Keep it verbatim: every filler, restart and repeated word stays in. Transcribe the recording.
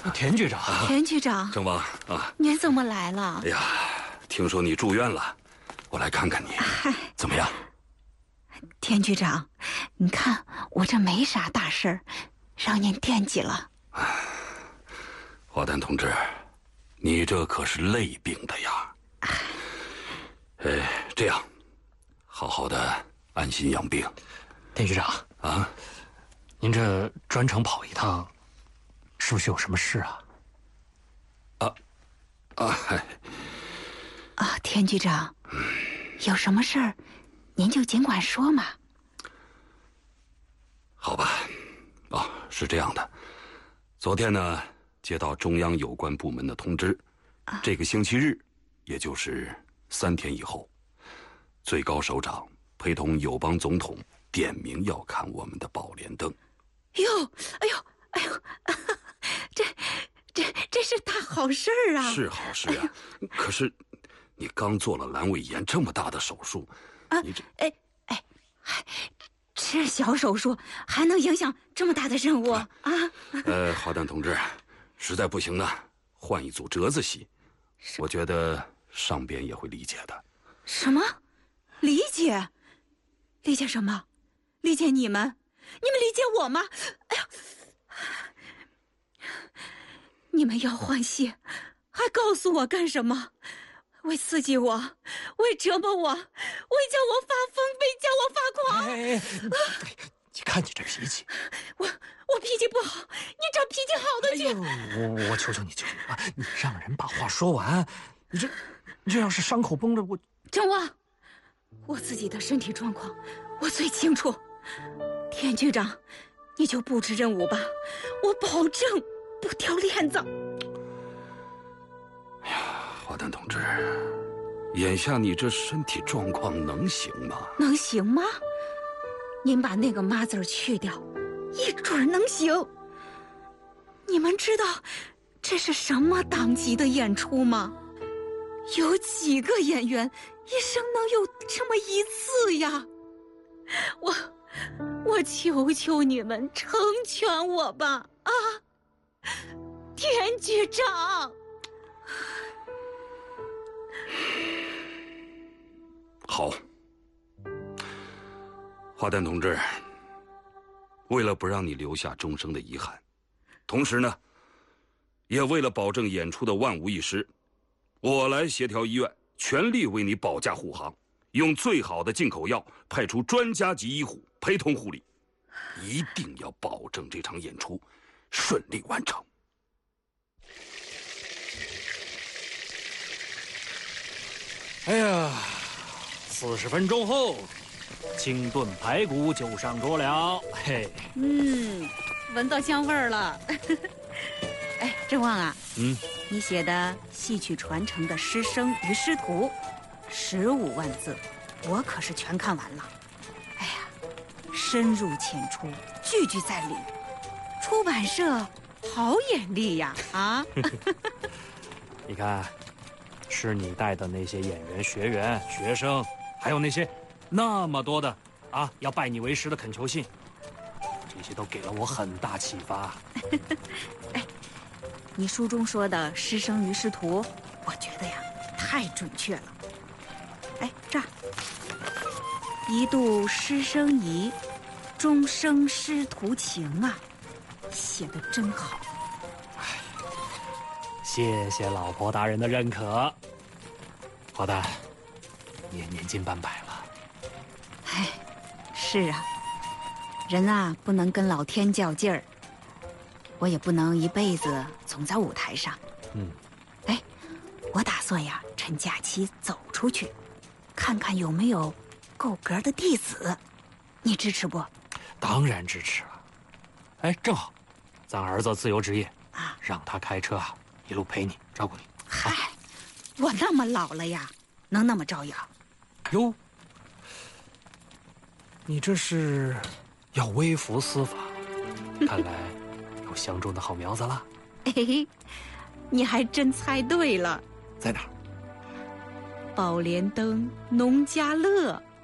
田局长， 田局长， 郑王啊， 您怎么来了？ 哎呀，听说你住院了，我来看看你，怎么样？ 田局长，你看我这没啥大事儿，让您惦记了。 华丹同志，你这可是累病的呀。哎，这样，好好的安心养病。 田局长啊， 您这专程跑一趟，是不是有什么事啊？ 啊，啊，嗨。 啊，田局长，有什么事儿，您就尽管说嘛。 好吧，啊，是这样的，昨天呢，接到中央有关部门的通知，啊、这个星期日，也就是三天以后，最高首长陪同友邦总统点名要看我们的宝莲灯。 哟，哎呦，哎呦，这这这是大好事儿啊！ 是好事啊，哎、可是你刚做了阑尾炎这么大的手术， 啊， 你这哎哎，这小手术还能影响这么大的任务啊？啊呃，华丹同志，实在不行呢，换一组折子戏，我觉得上边也会理解的。 什么？理解？理解什么？理解你们？你们理解我吗？哎呀，你们要换戏，还告诉我干什么？为刺激我，为折磨我，为叫我发疯，为叫我发狂。 哎哎哎，你看你这脾气， 我我脾气不好，你找脾气好的去。 哎呦，我我求求你，求求你啊！你让人把话说完，你这你这要是伤口崩了，我郑旺，我自己的身体状况我最清楚。田局长，你就布置任务吧，我保证不掉链子。 哎呀，华丹同志，眼下你这身体状况能行吗？ 能行吗？您把那个妈字儿去掉，一准能行。你们知道这是什么档级的演出吗？有几个演员一生能有这么一次呀？我我求求你们成全我吧！啊，田局长。 好，华丹同志，为了不让你留下终生的遗憾，同时呢，也为了保证演出的万无一失，我来协调医院，全力为你保驾护航，用最好的进口药，派出专家级医护陪同护理，一定要保证这场演出顺利完成。 哎呀，四十分钟后，清炖排骨就上桌了。嘿， 嗯，闻到香味儿了。哎，郑旺啊， 嗯， 你写的戏曲传承的师生与师徒，十五万字，我可是全看完了。哎呀，深入浅出，句句在理。出版社好眼力呀！啊， 你看。是你带的那些演员、学员、学生，还有那些那么多的啊，要拜你为师的恳求信，这些都给了我很大启发。 哎，你书中说的师生与师徒，我觉得呀太准确了。哎，这儿，一度师生谊，终生师徒情啊，写得真好。 谢谢老婆大人的认可。华丹，你也年近半百了。 哎，是啊，人啊不能跟老天较劲儿，我也不能一辈子总在舞台上。 嗯， 哎，我打算呀趁假期走出去，看看有没有够格的弟子，你支持不？ 当然支持了。哎，正好，咱儿子自由职业啊， 让他开车啊。一路陪你，照顾你。 嗨，啊、我那么老了呀，能那么照养？ 哟，你这是要微服私访？看来有相中的好苗子了。 嘿嘿，你还真猜对了。 在哪儿？ 宝莲灯农家乐。